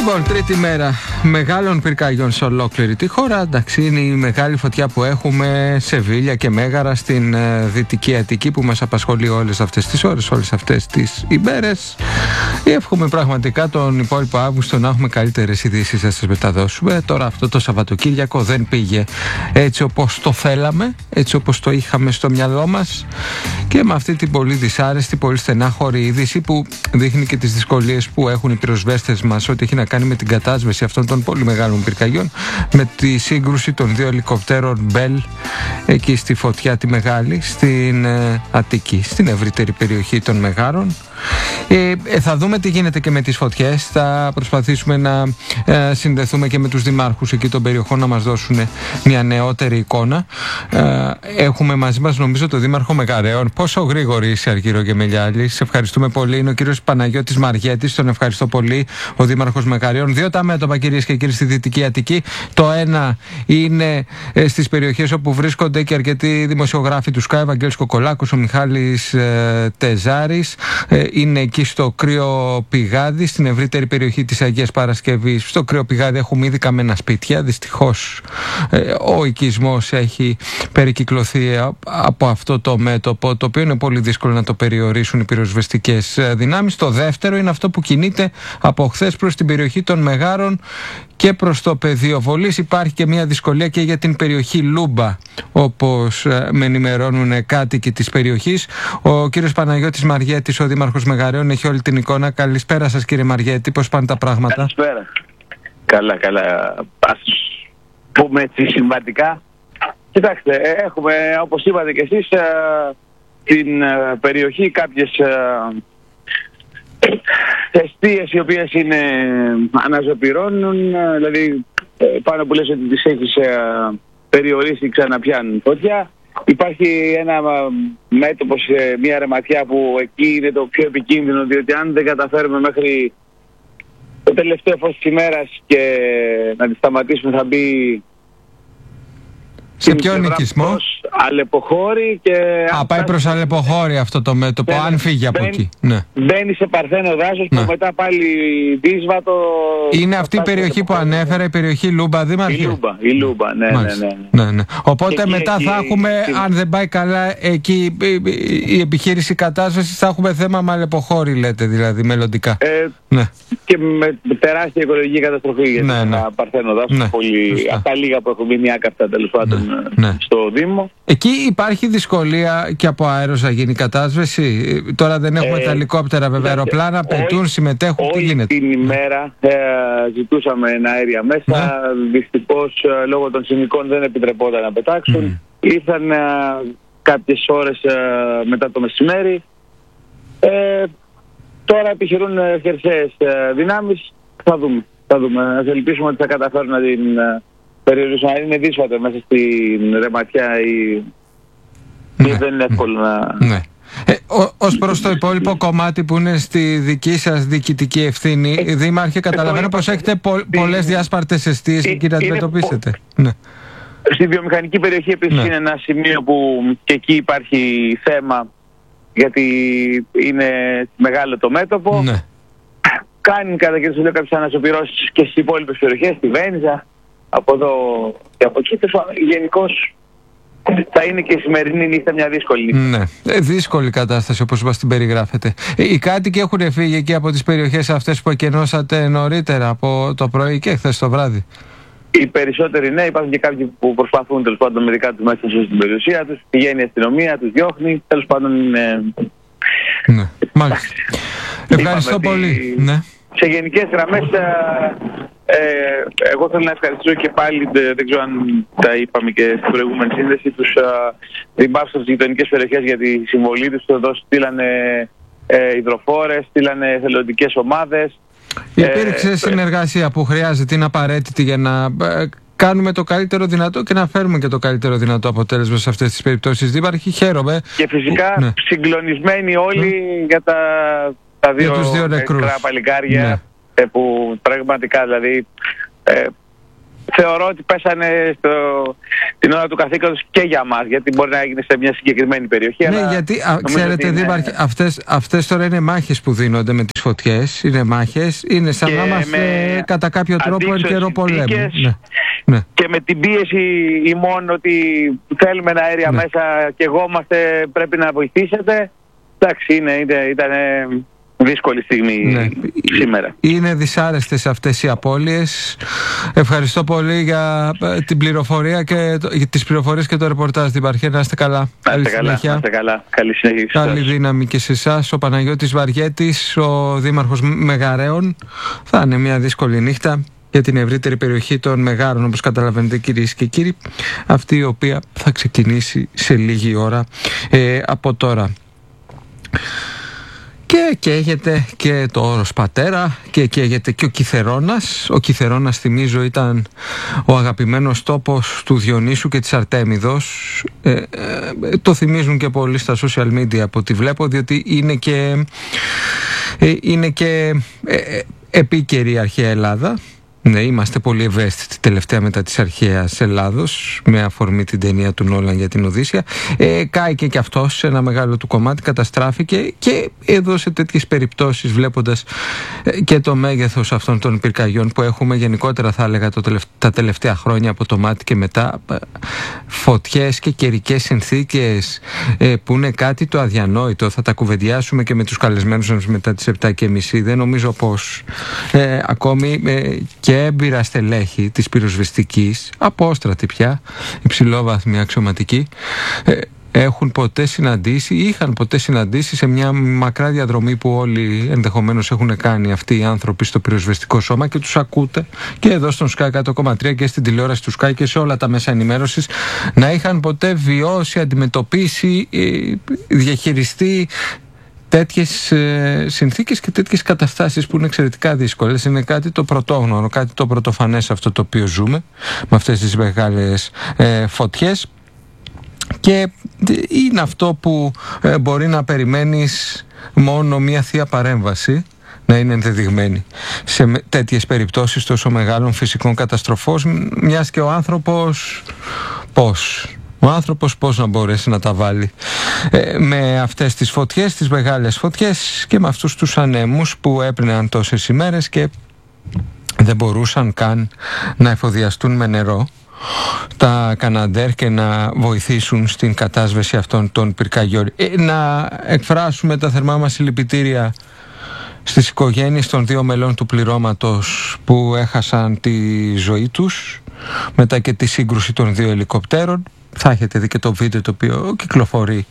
Λοιπόν, τρίτη μέρα μεγάλων πυρκαγιών σε ολόκληρη τη χώρα. Εντάξει, είναι η μεγάλη φωτιά που έχουμε σε Βίλια και Μέγαρα στην Δυτική Αττική που μας απασχολεί όλες αυτές τις ώρες, όλες αυτές τις ημέρες. Εύχομαι πραγματικά τον υπόλοιπο Αύγουστο να έχουμε καλύτερες ειδήσεις να σας μεταδώσουμε. Τώρα αυτό το Σαββατοκύριακο δεν πήγε έτσι όπως το θέλαμε, έτσι όπως το είχαμε στο μυαλό μας, και με αυτή την πολύ δυσάρεστη, πολύ στενάχωρη είδηση που δείχνει και τις δυσκολίες που έχουν οι πυροσβέστες μας ό,τι έχει να κάνει με την κατάσβεση αυτών των πολύ μεγάλων πυρκαγιών, με τη σύγκρουση των δύο ελικοπτέρων Bell εκεί στη φωτιά τη μεγάλη στην Αττική, στην ευρύτερη περιοχή των Μεγάρων. Θα δούμε τι γίνεται και με τις φωτιές. Θα προσπαθήσουμε να συνδεθούμε και με τους δημάρχους εκεί των περιοχών να μας δώσουν μια νεότερη εικόνα. Έχουμε μαζί μας νομίζω τον Δήμαρχο Μεγαρέων. Πόσο γρήγορη είσαι, Αργύρο Γεμελιάλη. Σε ευχαριστούμε πολύ. Είναι ο κύριος Παναγιώτης Μαριέτης. Τον ευχαριστώ πολύ, ο Δήμαρχος Μεγαρέων. Δύο τα μέτωπα, κυρίες και κύριοι, στη Δυτική Αττική. Το ένα είναι στις περιοχές όπου βρίσκονται και αρκετοί δημοσιογράφοι του ΣΚΑ, Ευαγγέλης Κοκολάκος, ο Μιχάλης Τεζάρης. Είναι εκεί στο Κρύο Πηγάδι, στην ευρύτερη περιοχή της Αγίας Παρασκευής. Στο Κρύο Πηγάδι έχουμε ήδη καμένα σπίτια. Δυστυχώς ο οικισμός έχει περικυκλωθεί από αυτό το μέτωπο, το οποίο είναι πολύ δύσκολο να το περιορίσουν οι πυροσβεστικές δυνάμεις. Το δεύτερο είναι αυτό που κινείται από χθες προς την περιοχή των Μεγάρων και προς το πεδίο βολής. Υπάρχει και μια δυσκολία και για την περιοχή Λούμπα, όπως με ενημερώνουν κάτοικοι της περιοχής. Ο κύριος Παναγιώτης Μαριέτης, ο Δήμαρχος Μεγαρέων, έχει όλη την εικόνα. Καλησπέρα σας, κύριε Μαριέτη, πώς πάνε τα πράγματα? Καλησπέρα. Καλά. Ας πούμε έτσι συμβατικά. Κοιτάξτε, έχουμε, όπως είπατε και εσείς, την περιοχή κάποιες εστίες οι οποίες είναι αναζωπυρώνουν, δηλαδή πάνω που λες ότι τις έχεις περιορίσει, ξαναπιάνουν φωτιά. Υπάρχει ένα μέτωπο σε μια ρεματιά που εκεί είναι το πιο επικίνδυνο, διότι αν δεν καταφέρουμε μέχρι το τελευταίο φως της ημέρας και να τη σταματήσουμε, θα μπει σε ποιο νοικισμό? Αλεποχώρη και... πάει προς Αλεποχώρη αυτό το μέτωπο, αν φύγει από εκεί. Ναι. Μπαίνει σε παρθένο δάσος, που μετά πάλι δύσβατο... Είναι αυτή η περιοχή που ανέφερα, η περιοχή Λούμπα, Δήμαρχε? Η Λούμπα, ναι. Οπότε μετά θα έχουμε, αν δεν πάει καλά εκεί η επιχείρηση κατάσβεσης, θα έχουμε θέμα με Αλεποχώρη, λέτε, δηλαδή μελλοντικά. Και με τεράστια οικολογική καταστροφή για ένα παρθένο δάσος, από τα λίγα που έχουν μείνει άκαυτα τέλος πάντων στο Δήμο. Εκεί υπάρχει δυσκολία και από αέρος να γίνει κατάσβεση? Τώρα δεν έχουμε τα ελικόπτερα βέβαια, αεροπλάνα πετούν, συμμετέχουν, τι γίνεται? Την ημέρα ζητούσαμε αέρια μέσα, δυστυχώς λόγω των συνικών δεν επιτρεπόταν να πετάξουν. Ήρθαν κάποιες ώρες μετά το μεσημέρι. Τώρα επιχειρούν χερσαίες δυνάμεις. Θα δούμε. Ας ελπίσουμε ότι θα καταφέρουν να την περιορίσουν. Είναι δύσβατο μέσα στην ρεματιά και δεν είναι εύκολο να... Ως προς το υπόλοιπο κομμάτι που είναι στη δική σας διοικητική ευθύνη, Δήμαρχε, καταλαβαίνω πως έχετε πολλές διάσπαρτες εστίες εκεί να αντιμετωπίσετε. Στη βιομηχανική περιοχή επίσης είναι ένα σημείο που και εκεί υπάρχει θέμα, γιατί είναι μεγάλο το μέτωπο. Κάνει κατά και σου λέω κάποιες ανασωπηρώσεις και στις υπόλοιπες περιοχές, στη Βένιζα, από εδώ και από εκεί. Γενικώς θα είναι και η σημερινή νύχτα μια δύσκολη νύχτα. Δύσκολη κατάσταση όπως μας την περιγράφετε. Οι κάτοικοι έχουν φύγει εκεί από τις περιοχές αυτές που εκενώσατε νωρίτερα από το πρωί και χθες το βράδυ? Οι περισσότεροι υπάρχουν και κάποιοι που προσπαθούν τέλος πάντων με δικά τους μέσα στην περιουσία τους, πηγαίνει η αστυνομία, τους διώχνει, τέλος πάντων είναι... Μάλιστα. Ευχαριστώ πολύ. Σε γενικές γραμμές εγώ θέλω να ευχαριστήσω και πάλι, δεν ξέρω αν τα είπαμε και στην προηγούμενη σύνδεση, τους δημάρχους από τις γειτονικές περιοχές για τη συμβολή τους. Εδώ στείλανε υδροφόρες, στείλανε εθελοντικές ομάδες. Υπήρξε συνεργασία που χρειάζεται, είναι απαραίτητη για να κάνουμε το καλύτερο δυνατό και να φέρουμε και το καλύτερο δυνατό αποτέλεσμα σε αυτές τις περιπτώσεις. Δήμαρχοι, χαίρομαι. Και φυσικά συγκλονισμένοι όλοι για τα δύο νεκρά παλικάρια, που πραγματικά δηλαδή θεωρώ ότι πέσανε την ώρα του καθήκοντος και για μας, γιατί μπορεί να έγινε σε μια συγκεκριμένη περιοχή. Ναι, γιατί ξέρετε, Δήμαρχε, αυτές τώρα είναι μάχες που δίνονται με τις φωτιές, είναι μάχες, είναι σαν να είμαστε κατά κάποιο τρόπο εν καιρό πολέμου. Ναι. Και με την πίεση ημών ότι θέλουμε ένα αέρια μέσα και εγώ πρέπει να βοηθήσετε. Εντάξει, ήταν δύσκολη στιγμή σήμερα. Είναι δυσάρεστες αυτές οι απώλειες. Ευχαριστώ πολύ για την πληροφορία και τις πληροφορίες και το ρεπορτάζ, Δήμαρχε. Να είστε καλά. Να είστε καλά. Καλή συνέχεια. Καλή δύναμη και σε εσάς. Ο Παναγιώτης Βαριέτης, ο Δήμαρχος Μεγαρέων. Θα είναι μια δύσκολη νύχτα για την ευρύτερη περιοχή των Μεγάρων, όπως καταλαβαίνετε, κυρίες και κύριοι, αυτή η οποία θα ξεκινήσει σε λίγη ώρα από τώρα. Και καίγεται και το όρος Πατέρα και καίγεται και ο Κιθερώνας. Ο Κιθερώνας, θυμίζω, ήταν ο αγαπημένος τόπος του Διονύσου και της Αρτέμιδος. Το θυμίζουν και πολλοί στα social media από ό,τι βλέπω, διότι είναι και επίκαιρη η αρχαία Ελλάδα. Ναι, είμαστε πολύ ευαίσθητοι τελευταία μετά της αρχαίας Ελλάδος, με αφορμή την ταινία του Νόλαν για την Οδύσσεια. Κάηκε και αυτός σε ένα μεγάλο του κομμάτι, καταστράφηκε, και εδώ σε τέτοιες περιπτώσεις, βλέποντας και το μέγεθος αυτών των πυρκαγιών που έχουμε γενικότερα, θα έλεγα, τα τελευταία χρόνια από το Μάτι και μετά, φωτιές και καιρικές συνθήκες που είναι κάτι το αδιανόητο. Θα τα κουβεντιάσουμε και με τους καλεσμένους μας μετά τις 7:30. Δεν νομίζω πως ακόμη και έμπειρα στελέχη της πυροσβεστικής, απόστρατη πια, υψηλόβαθμη αξιωματική, είχαν ποτέ συναντήσει σε μια μακρά διαδρομή που όλοι ενδεχομένως έχουν κάνει αυτοί οι άνθρωποι στο πυροσβεστικό σώμα, και τους ακούτε και εδώ στον Sky 100,3 και στην τηλεόραση του Sky και σε όλα τα μέσα ενημέρωσης, να είχαν ποτέ βιώσει, αντιμετωπίσει, διαχειριστεί τέτοιες συνθήκες και τέτοιες καταστάσεις που είναι εξαιρετικά δύσκολες. Είναι κάτι το πρωτόγνωρο, κάτι το πρωτοφανές αυτό το οποίο ζούμε με αυτές τις μεγάλες φωτιές, και είναι αυτό που μπορεί να περιμένεις μόνο μια θεία παρέμβαση να είναι ενδεδειγμένη σε τέτοιες περιπτώσεις τόσο μεγάλων φυσικών καταστροφών, μιας και ο άνθρωπος πώς να μπορέσει να τα βάλει με αυτές τις φωτιές, τις μεγάλες φωτιές, και με αυτούς τους ανέμους που έπαιρναν τόσες ημέρες και δεν μπορούσαν καν να εφοδιαστούν με νερό τα Καναντέρ και να βοηθήσουν στην κατάσβεση αυτών των πυρκαγιών. Να εκφράσουμε τα θερμά μας συλληπιτήρια στις οικογένειες των 2 μελών του πληρώματος που έχασαν τη ζωή τους μετά και τη σύγκρουση των 2 ελικοπτέρων. Θα έχετε δει και το βίντεο το οποίο κυκλοφορεί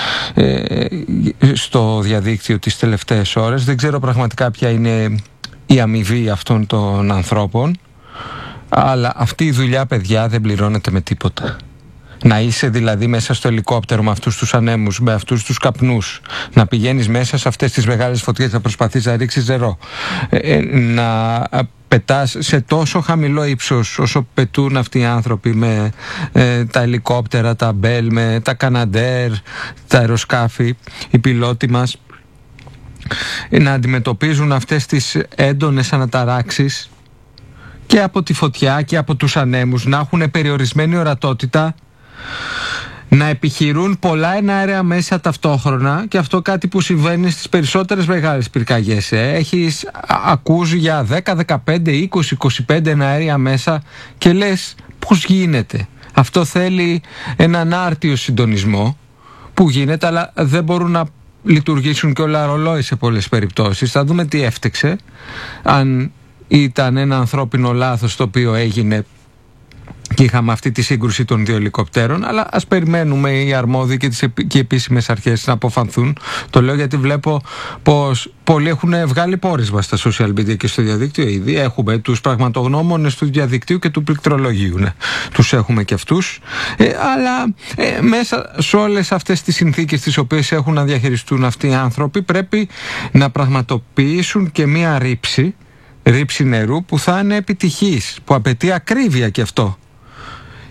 στο διαδίκτυο τις τελευταίες ώρες. Δεν ξέρω πραγματικά ποια είναι η αμοιβή αυτών των ανθρώπων, αλλά αυτή η δουλειά, παιδιά, δεν πληρώνεται με τίποτα. Να είσαι δηλαδή μέσα στο ελικόπτερο με αυτούς τους ανέμους, με αυτούς τους καπνούς, να πηγαίνεις μέσα σε αυτές τις μεγάλες φωτιές, να προσπαθείς να ρίξεις νερό, να πετάς σε τόσο χαμηλό ύψος όσο πετούν αυτοί οι άνθρωποι με τα ελικόπτερα, τα Μπέλ, με τα Καναντέρ, τα αεροσκάφη, οι πιλότοι μας, να αντιμετωπίζουν αυτές τις έντονες αναταράξεις και από τη φωτιά και από τους ανέμους, να έχουν περιορισμένη ορατότητα, να επιχειρούν πολλά εναέρια μέσα ταυτόχρονα, και αυτό κάτι που συμβαίνει στις περισσότερες μεγάλες πυρκαγιές. Ακούς για 10, 15, 20, 25 εναέρια μέσα και λες πώς γίνεται. Αυτό θέλει έναν άρτιο συντονισμό που γίνεται, αλλά δεν μπορούν να λειτουργήσουν και όλα ρολόι σε πολλές περιπτώσεις. Θα δούμε τι έφτεξε, αν ήταν ένα ανθρώπινο λάθος το οποίο έγινε και είχαμε αυτή τη σύγκρουση των 2 ελικοπτέρων, αλλά ας περιμένουμε οι αρμόδιοι και οι επίσημες αρχές να αποφανθούν. Το λέω γιατί βλέπω πως πολλοί έχουν βγάλει πόρισμα στα social media και στο διαδίκτυο ήδη. Έχουμε τους πραγματογνώμονες του διαδικτύου και του πληκτρολογίου, τους έχουμε και αυτούς, αλλά μέσα σε όλες αυτές τις συνθήκες τις οποίες έχουν να διαχειριστούν αυτοί οι άνθρωποι, πρέπει να πραγματοποιήσουν και μία ρήψη νερού που θα είναι επιτυχής, που απαιτεί ακρίβεια και αυτό.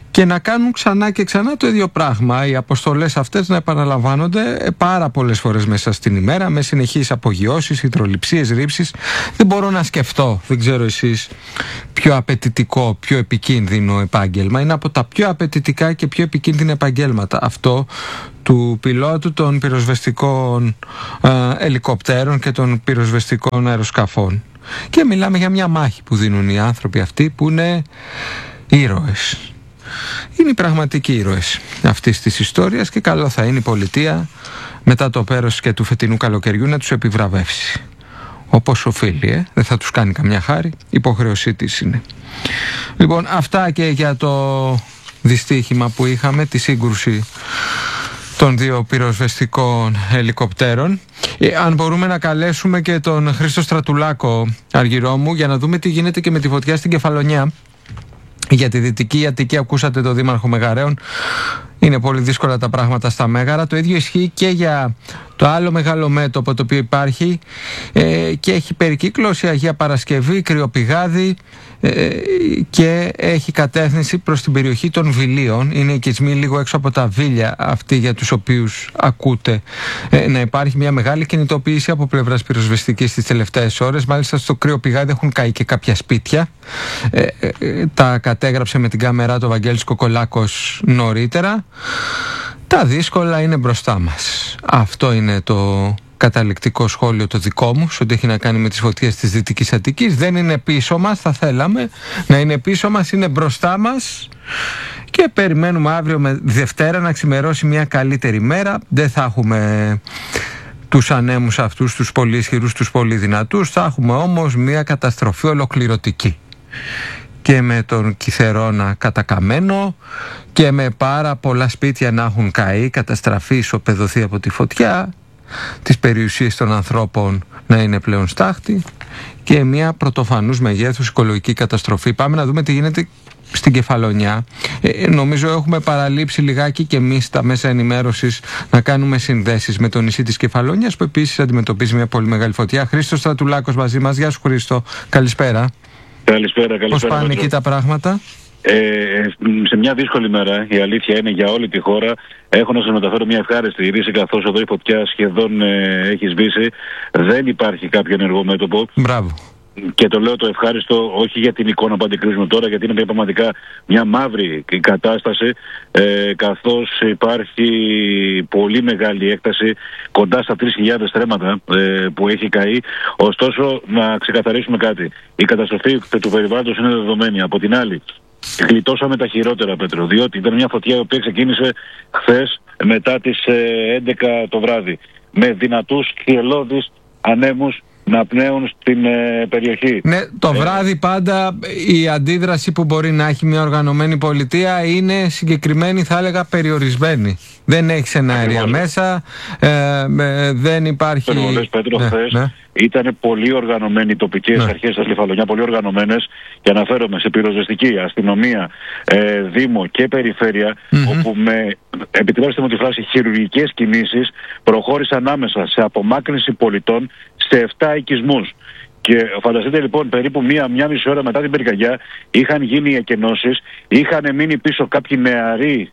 και να κάνουν ξανά και ξανά το ίδιο πράγμα. Οι αποστολές αυτές να επαναλαμβάνονται πάρα πολλές φορές μέσα στην ημέρα, με συνεχείς απογειώσεις, υδρολειψίες, ρήψεις. Δεν μπορώ να σκεφτώ, δεν ξέρω εσείς, πιο απαιτητικό, πιο επικίνδυνο επάγγελμα. Είναι από τα πιο απαιτητικά και πιο επικίνδυνα επαγγέλματα αυτό του πιλότου των πυροσβεστικών ελικοπτέρων και των πυροσβεστικών αεροσκαφών. Και μιλάμε για μια μάχη που δίνουν οι άνθρωποι αυτοί που είναι ήρωες. Είναι οι πραγματικοί ήρωες αυτής της ιστορίας και καλό θα είναι η πολιτεία μετά το πέρας και του φετινού καλοκαιριού να τους επιβραβεύσει. Όπως οφείλει, δεν θα τους κάνει καμιά χάρη, υποχρέωσή της είναι. Λοιπόν, αυτά και για το δυστύχημα που είχαμε, τη σύγκρουση των δύο πυροσβεστικών ελικοπτέρων. Αν μπορούμε να καλέσουμε και τον Χρήστο Στρατουλάκο, Αργυρό μου, για να δούμε τι γίνεται και με τη φωτιά στην Κεφαλονιά. Για τη Δυτική Αττική ακούσατε το Δήμαρχο Μεγαρέων. Είναι πολύ δύσκολα τα πράγματα στα Μέγαρα. Το ίδιο ισχύει και για το άλλο μεγάλο μέτωπο το οποίο υπάρχει και έχει περικύκλωση, Αγία Παρασκευή, Κρυοπηγάδι, και έχει κατεύθυνση προς την περιοχή των Βιλίων. Είναι οικισμοί λίγο έξω από τα Βίλια αυτοί για τους οποίους ακούτε να υπάρχει μια μεγάλη κινητοποίηση από πλευράς πυροσβεστικής τις τελευταίες ώρες. Μάλιστα στο Κρυοπηγάδι έχουν καεί και κάποια σπίτια. Τα κατέγραψε με την κάμερά του ο Βαγγέλης Κοκολάκος νωρίτερα. Τα δύσκολα είναι μπροστά μας. Αυτό είναι το καταληκτικό σχόλιο το δικό μου, σε ό,τι έχει να κάνει με τις φωτιές της Δυτικής Αττικής. Δεν είναι πίσω μας, θα θέλαμε να είναι πίσω μας, είναι μπροστά μας και περιμένουμε αύριο με Δευτέρα να ξημερώσει μια καλύτερη μέρα. Δεν θα έχουμε τους ανέμους αυτούς, τους πολύ ισχυρούς, τους πολύ δυνατούς, θα έχουμε όμως μια καταστροφή ολοκληρωτική. Και με τον Κιθερώνα κατακαμένο και με πάρα πολλά σπίτια να έχουν καεί, καταστραφεί, ισοπεδωθεί από τη φωτιά, τις περιουσίες των ανθρώπων να είναι πλέον στάχτη και μια πρωτοφανούς μεγέθους οικολογική καταστροφή. Πάμε να δούμε τι γίνεται στην Κεφαλονιά. Νομίζω έχουμε παραλείψει λιγάκι και εμείς στα μέσα ενημέρωσης να κάνουμε συνδέσεις με το νησί της Κεφαλονιάς που επίσης αντιμετωπίζει μια πολύ μεγάλη φωτιά. Χρήστος Στρατουλάκος μαζί μας. Γεια σου Χρήστο, καλησπέρα. Καλησπέρα. Πώς πάνε εκεί τα πράγματα? Σε μια δύσκολη μέρα, η αλήθεια είναι για όλη τη χώρα. Έχω να σας μεταφέρω μια ευχάριστη είδηση, καθώς εδώ η φωτιά σχεδόν έχει σβήσει. Δεν υπάρχει κάποιο ενεργό μέτωπο. Μπράβο. Και το λέω το ευχάριστο όχι για την εικόνα που αντικρίζουμε τώρα, γιατί είναι πραγματικά μια μαύρη κατάσταση, καθώς υπάρχει πολύ μεγάλη έκταση, κοντά στα 3.000 στρέμματα που έχει καεί. Ωστόσο, να ξεκαθαρίσουμε κάτι. Η καταστροφή του περιβάλλοντος είναι δεδομένη. Από την άλλη, γλιτώσαμε τα χειρότερα, Πέτρο, διότι ήταν μια φωτιά η οποία ξεκίνησε χθες μετά τις 11 το βράδυ, με δυνατούς θυελλώδεις ανέμους να πνέουν στην περιοχή. Ναι, το βράδυ πάντα η αντίδραση που μπορεί να έχει μια οργανωμένη πολιτεία είναι συγκεκριμένη, θα έλεγα περιορισμένη. Δεν έχει εναέρια μέσα, δεν υπάρχει... Πέτρο, χθες ήταν πολύ οργανωμένοι οι τοπικές αρχές της Κεφαλονιά, πολύ οργανωμένες, και αναφέρομαι σε πυροσβεστική, αστυνομία, Δήμο και Περιφέρεια, όπου με, επιτρέψτε μου τη φράση, χειρουργικές κινήσεις προχώρησαν άμεσα σε απομάκρυνση πολιτών σε 7 οικισμούς. Και φανταστείτε λοιπόν, περίπου μία μισή ώρα μετά την πυρκαγιά είχαν γίνει οι εκενώσεις, είχαν μείνει πίσω κάποιοι νεαροί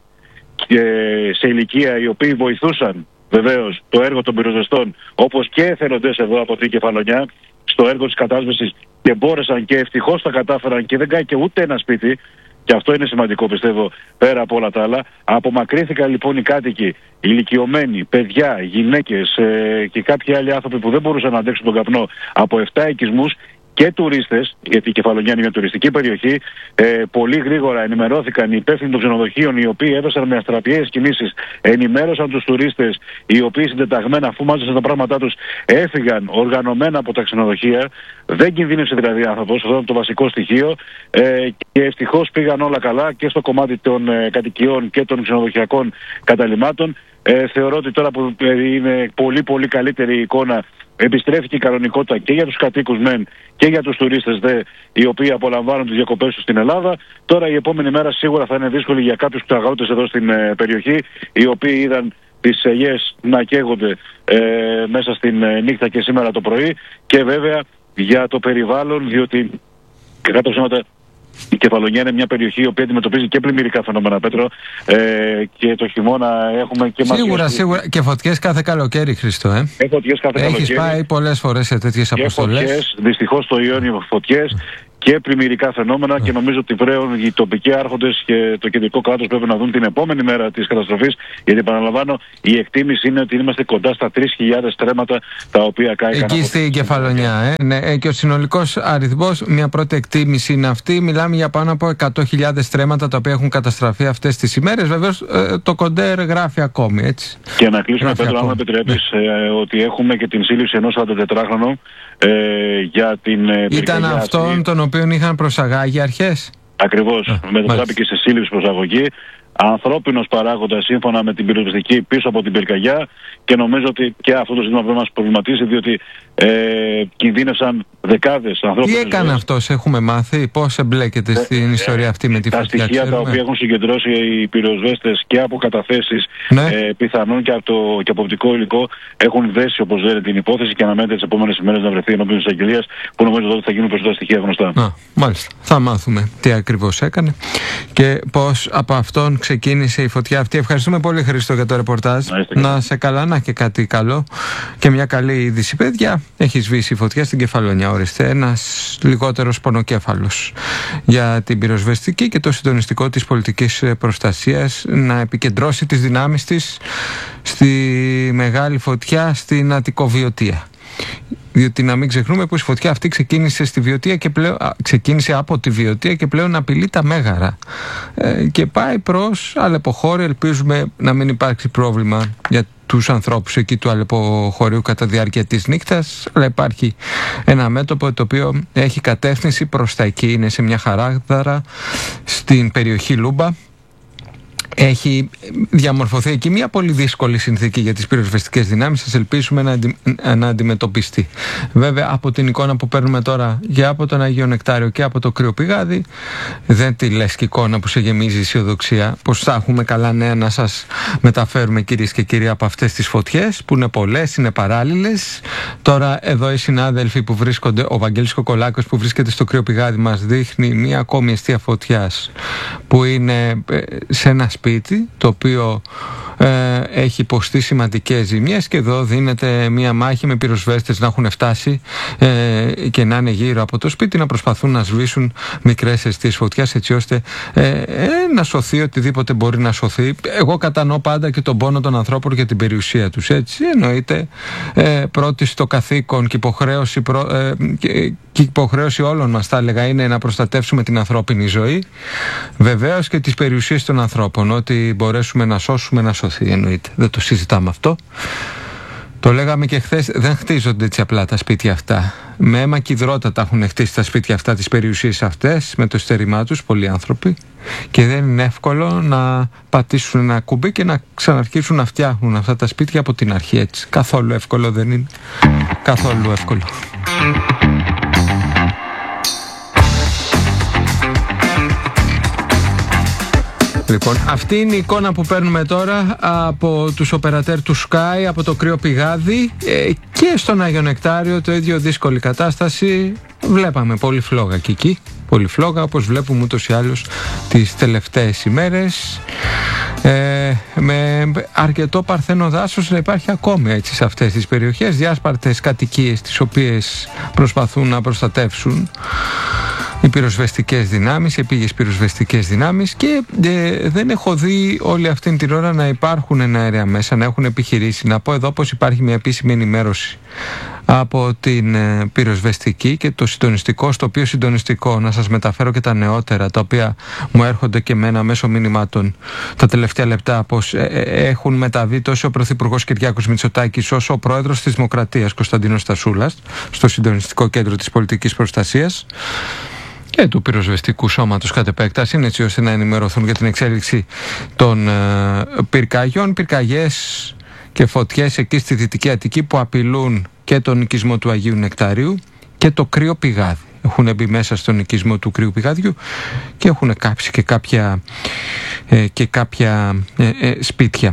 σε ηλικία οι οποίοι βοηθούσαν βεβαίως το έργο των πυροσβεστών, όπως και εθελοντές εδώ από την Κεφαλονιά, στο έργο της κατάσβεσης, και μπόρεσαν και ευτυχώς τα κατάφεραν και δεν κάει και ούτε ένα σπίτι. Και αυτό είναι σημαντικό, πιστεύω, πέρα από όλα τα άλλα. Απομακρύνθηκαν λοιπόν οι κάτοικοι, ηλικιωμένοι, παιδιά, γυναίκες και κάποιοι άλλοι άνθρωποι που δεν μπορούσαν να αντέξουν τον καπνό από 7 οικισμούς, και τουρίστες, γιατί η Κεφαλονιά είναι μια τουριστική περιοχή. Πολύ γρήγορα ενημερώθηκαν οι υπεύθυνοι των ξενοδοχείων, οι οποίοι έδωσαν με αστραπιαίες κινήσεις, ενημέρωσαν τους τουρίστες, οι οποίοι συντεταγμένα, αφού μάζεψαν τα πράγματά τους, έφυγαν οργανωμένα από τα ξενοδοχεία. Δεν κινδύνευσε δηλαδή άνθρωπος, αυτό είναι το βασικό στοιχείο. Και ευτυχώς πήγαν όλα καλά και στο κομμάτι των κατοικιών και των ξενοδοχειακών καταλυμάτων. Θεωρώ ότι τώρα που είναι πολύ πολύ καλύτερη η εικόνα, επιστρέφει η κανονικότητα και για τους κατοίκους μεν και για τους τουρίστες δε, οι οποίοι απολαμβάνουν τις διακοπές τους στην Ελλάδα. Τώρα η επόμενη μέρα σίγουρα θα είναι δύσκολη για κάποιους αγρότες εδώ στην περιοχή, οι οποίοι είδαν τις ελιές να καίγονται μέσα στην νύχτα και σήμερα το πρωί, και βέβαια για το περιβάλλον, διότι κατά ψέματα Η Κεφαλονιά είναι μια περιοχή η οποία αντιμετωπίζει και πλημμυρικά φαινόμενα, Πέτρο, και το χειμώνα έχουμε και Σίγουρα. Και φωτιές κάθε καλοκαίρι, Χρήστο. Φωτιές κάθε καλοκαίρι. Έχεις πάει πολλές φορές σε τέτοιες αποστολές. Δυστυχώς στο Ιόνιο φωτιές και πλημμυρικά φαινόμενα, και νομίζω ότι πλέον οι τοπικοί άρχοντες και το κεντρικό κράτος πρέπει να δουν την επόμενη μέρα της καταστροφής, γιατί επαναλαμβάνω, η εκτίμηση είναι ότι είμαστε κοντά στα 3.000 στρέμματα τα οποία κάηκαν. Εκεί στην Κεφαλονιά. Ναι, και ο συνολικός αριθμός, μια πρώτη εκτίμηση είναι αυτή. Μιλάμε για πάνω από 100.000 στρέμματα τα οποία έχουν καταστραφεί αυτές τις ημέρες. Βεβαίως το κοντέρ γράφει ακόμη, έτσι. Και να κλείσουμε, Πέτρο, αν με επιτρέπεις, ότι έχουμε και την σύλληψη ενός 44χρονου για την. Ήταν αυτόν τον οποίο είχαν προσαγάγει αρχές. Ακριβώς. Μετατράπηκε σε σύλληψη προσαγωγή. Ανθρώπινος παράγοντας σύμφωνα με την πυροσβεστική πίσω από την πυρκαγιά, και νομίζω ότι και αυτό το ζήτημα πρέπει να μας προβληματίσει, διότι κινδύνευσαν δεκάδες ανθρώπους. Τι έκανε αυτός, έχουμε μάθει, πώς εμπλέκεται στην ιστορία αυτή με τη φωτιά? Τα στοιχεία τα οποία έχουν συγκεντρώσει οι πυροσβέστες και από καταθέσεις πιθανόν και από οπτικό υλικό έχουν δέσει, όπως λένε, την υπόθεση, και αναμένεται τις επόμενες ημέρες να βρεθεί ενώπιον της εισαγγελίας, που νομίζω ότι θα γίνουν περισσότερα στοιχεία γνωστά. Μάλιστα. Θα μάθουμε τι ακριβώς έκανε και πώς από αυτόν ξεκίνησε η φωτιά αυτή. Ευχαριστούμε πολύ, Χρήστο, για το ρεπορτάζ. Να σε καλά, να και κάτι καλό και μια καλή είδηση, παιδιά. Έχει σβήσει η φωτιά στην Κεφαλονιά, ορίστε. Ένας λιγότερος πονοκέφαλος για την πυροσβεστική και το συντονιστικό της πολιτικής προστασίας να επικεντρώσει τις δυνάμεις της στη μεγάλη φωτιά στην Αττικοβιωτία. Διότι να μην ξεχνούμε πως η φωτιά αυτή ξεκίνησε στη Βιωτία και πλέον, ξεκίνησε από τη Βιωτία και πλέον απειλεί τα Μέγαρα και πάει προς Αλεποχώρη. Ελπίζουμε να μην υπάρξει πρόβλημα για τους ανθρώπους εκεί του Αλεποχωρίου κατά διάρκεια της νύχτας, αλλά υπάρχει ένα μέτωπο το οποίο έχει κατεύθυνση προς τα εκεί, είναι σε μια χαράδαρα στην περιοχή Λούμπα. Έχει διαμορφωθεί εκεί μια πολύ δύσκολη συνθήκη για τις πυροσβεστικές δυνάμεις. Σας ελπίσουμε να αντιμετωπιστεί. Βέβαια, από την εικόνα που παίρνουμε τώρα και από τον Αγίο Νεκτάριο και από το Κρύο Πηγάδι, δεν τη λες και εικόνα που σε γεμίζει αισιοδοξία πως θα έχουμε καλά νέα να σας μεταφέρουμε, κυρίες και κύριοι, από αυτές τις φωτιές που είναι πολλές, είναι παράλληλες. Τώρα εδώ οι συνάδελφοι που βρίσκονται, ο Βαγγέλης Κοκολάκος που βρίσκεται στο Κρύο Πηγάδι, μας δείχνει μια ακόμη αιστεία φωτιάς που είναι σε ένα σπίτι το οποίο έχει υποστεί σημαντικές ζημιές, και εδώ δίνεται μια μάχη με πυροσβέστες να έχουν φτάσει και να είναι γύρω από το σπίτι, να προσπαθούν να σβήσουν μικρές αιστείες φωτιάς, έτσι ώστε να σωθεί οτιδήποτε μπορεί να σωθεί. Εγώ κατανοώ πάντα και τον πόνο των ανθρώπων για την περιουσία τους, έτσι. Εννοείται πρώτη στο καθήκον και υποχρέωση όλων μας, θα έλεγα, είναι να προστατεύσουμε την ανθρώπινη ζωή, βεβαίως και τις περιουσίες των ανθρώπων. Ό,τι μπορέσουμε να σώσουμε, να σωθεί, εννοείται. Δεν το συζητάμε αυτό. Το λέγαμε και χθες, δεν χτίζονται έτσι απλά τα σπίτια αυτά. Με αίμα και υδρότατα έχουν χτίσει τα σπίτια αυτά, τις περιουσίες αυτές, με το στέρημά τους, πολλοί άνθρωποι. Και δεν είναι εύκολο να πατήσουν ένα κουμπί και να ξαναρχίσουν να φτιάχνουν αυτά τα σπίτια από την αρχή, έτσι. Καθόλου εύκολο δεν είναι. Καθόλου εύκολο. Λοιπόν, αυτή είναι η εικόνα που παίρνουμε τώρα από τους οπερατέρ του Sky, από το Κρύο Πηγάδι, και στον Άγιο Νεκτάριο το ίδιο δύσκολη κατάσταση. Βλέπαμε πολύ φλόγα και εκεί, πολύ φλόγα, όπως βλέπουμε ούτως ή άλλως τις τελευταίες ημέρες, με αρκετό παρθένο δάσος να υπάρχει ακόμη, έτσι, σε αυτές τις περιοχές, διάσπαρτες κατοικίες τις οποίες προσπαθούν να προστατεύσουν οι πυροσβεστικές δυνάμεις, οι επίγειες πυροσβεστικές δυνάμεις, και δεν έχω δει όλη αυτή την ώρα να υπάρχουν εναέρια μέσα, να έχουν επιχειρήσει. Να πω εδώ πως υπάρχει μια επίσημη ενημέρωση από την πυροσβεστική και το συντονιστικό, στο οποίο συντονιστικό να σας μεταφέρω και τα νεότερα, τα οποία μου έρχονται και εμένα μέσω μηνυμάτων τα τελευταία λεπτά, πως έχουν μεταβεί τόσο ο Πρωθυπουργός Κυριάκος Μητσοτάκης όσο ο Πρόεδρος της Δημοκρατίας Κωνσταντίνος Στασούλας στο συντονιστικό κέντρο της πολιτικής προστασίας και του πυροσβεστικού σώματος κατ' επέκταση, έτσι ώστε να ενημερωθούν για την εξέλιξη των πυρκαγιών, πυρκαγιές και φωτιές εκεί στη Δυτική Αττική που απειλούν και τον οικισμό του Αγίου Νεκταρίου και το Κρύο Πηγάδι. Έχουν μπει μέσα στον οικισμό του Κρύου Πηγάδιου και έχουν κάψει και κάποια σπίτια.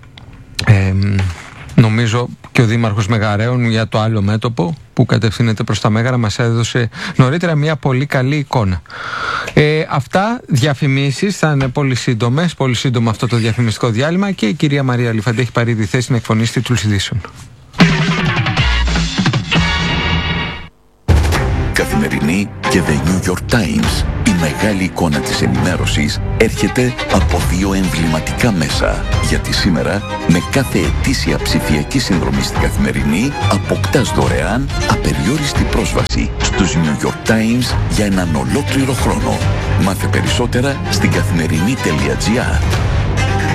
Νομίζω και ο Δήμαρχος Μεγαρέων, για το άλλο μέτωπο που κατευθύνεται προς τα Μέγαρα, μας έδωσε νωρίτερα μια πολύ καλή εικόνα Αυτά, διαφημίσεις, θα είναι πολύ σύντομες, πολύ σύντομο αυτό το διαφημιστικό διάλειμμα και η κυρία Μαρία Αλιφαντή έχει πάρει τη θέση να εκφωνήσει τίτλους ειδήσεων. Καθημερινή και The New York Times. Η μεγάλη εικόνα της ενημέρωσης έρχεται από δύο εμβληματικά μέσα. Γιατί σήμερα, με κάθε ετήσια ψηφιακή συνδρομή στην Καθημερινή, αποκτάς δωρεάν απεριόριστη πρόσβαση στους New York Times για έναν ολόκληρο χρόνο. Μάθε περισσότερα στην καθημερινή.gr.